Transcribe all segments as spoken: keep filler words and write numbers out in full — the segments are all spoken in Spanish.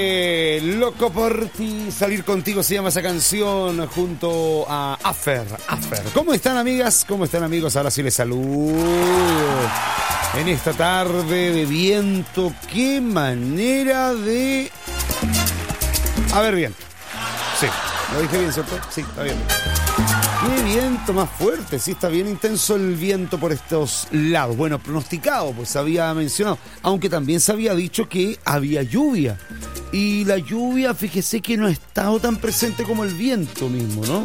Eh, loco por ti, salir contigo se llama esa canción junto a Afer, Afer. ¿Cómo están, amigas? ¿Cómo están, amigos? Ahora sí les saludo en esta tarde de viento. Qué manera de... A ver bien. Sí, lo dije bien, ¿cierto? Sí, está bien. Qué viento más fuerte, sí, está bien intenso el viento por estos lados. Bueno, pronosticado, pues había mencionado, aunque también se había dicho que había lluvia. Y la lluvia, fíjese que no ha estado tan presente como el viento mismo, ¿no?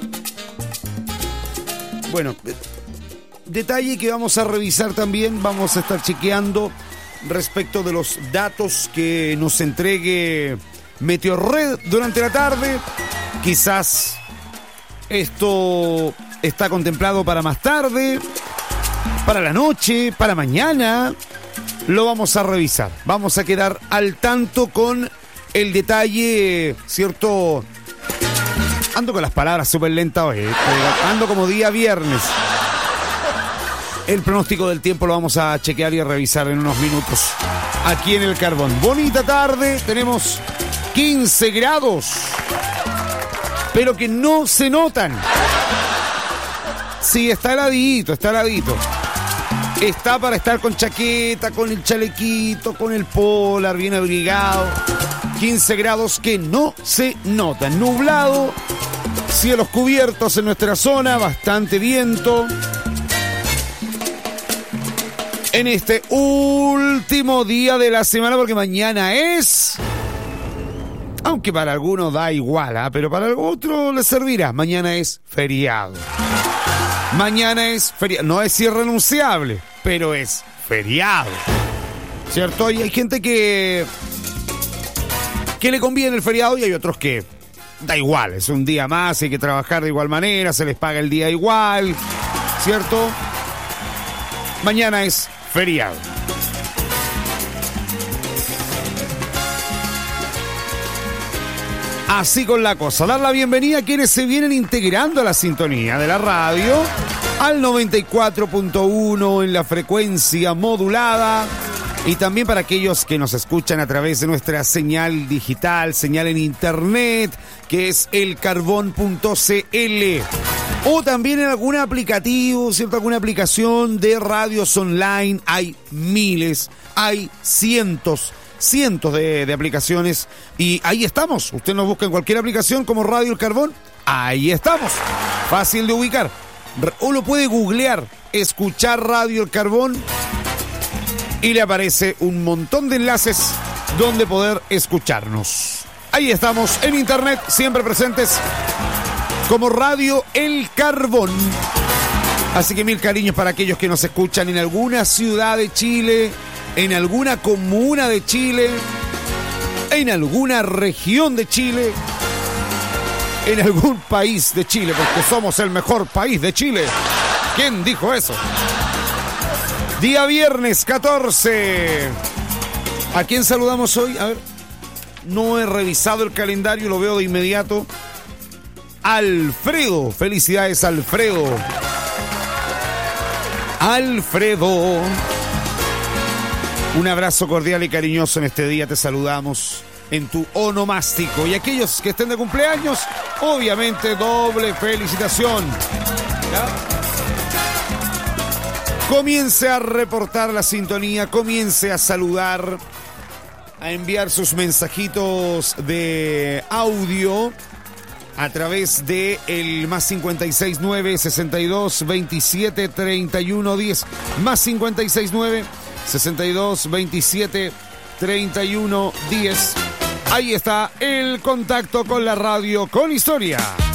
Bueno, detalle que vamos a revisar también, vamos a estar chequeando respecto de los datos que nos entregue Meteorred durante la tarde. Quizás esto está contemplado para más tarde, para la noche, para mañana. Lo vamos a revisar. Vamos a quedar al tanto con el detalle, ¿cierto? Ando con las palabras súper lentas hoy. Ando como día viernes. El pronóstico del tiempo lo vamos a chequear y a revisar en unos minutos aquí en el Carbón. Bonita tarde, tenemos quince grados, pero que no se notan. Sí, está heladito, está heladito. Está para estar con chaqueta, con el chalequito, con el polar, bien abrigado. quince grados que no se notan. Nublado, cielos cubiertos en nuestra zona, bastante viento. En este último día de la semana, porque mañana es... Aunque para algunos da igual, ¿eh? Pero para otros les servirá. Mañana es feriado. Mañana es feriado. No es irrenunciable, pero es feriado. ¿Cierto? Y hay gente que... que le conviene el feriado y hay otros que da igual. Es un día más, hay que trabajar de igual manera, se les paga el día igual. ¿Cierto? Mañana es feriado. Así con la cosa, dar la bienvenida a quienes se vienen integrando a la sintonía de la radio, al noventa y cuatro punto uno en la frecuencia modulada, y también para aquellos que nos escuchan a través de nuestra señal digital, señal en internet, que es el carbón punto c l, o también en algún aplicativo, ¿cierto? Alguna aplicación de radios online. Hay miles, hay cientos Cientos de, de aplicaciones y ahí estamos. Usted nos busca en cualquier aplicación como Radio El Carbón. Ahí estamos. Fácil de ubicar. O lo puede googlear, escuchar Radio El Carbón, y le aparece un montón de enlaces donde poder escucharnos. Ahí estamos en internet, siempre presentes como Radio El Carbón. Así que mil cariños para aquellos que nos escuchan en alguna ciudad de Chile, en alguna comuna de Chile, en alguna región de Chile, en algún país de Chile, porque somos el mejor país de Chile. ¿Quién dijo eso? Día viernes catorce. ¿A quién saludamos hoy? A ver, no he revisado el calendario, lo veo de inmediato. Alfredo, felicidades Alfredo. Alfredo. Un abrazo cordial y cariñoso en este día, te saludamos en tu onomástico. Y aquellos que estén de cumpleaños, obviamente doble felicitación. ¿Ya? Comience a reportar la sintonía, comience a saludar, a enviar sus mensajitos de audio a través de el más cincuenta y seis nueve, sesenta y dos, veintisiete, treinta y uno, diez. Más cincuenta y seis nueve, sesenta y dos, veintisiete, treinta y uno, diez. Ahí está el contacto con la radio, con historia.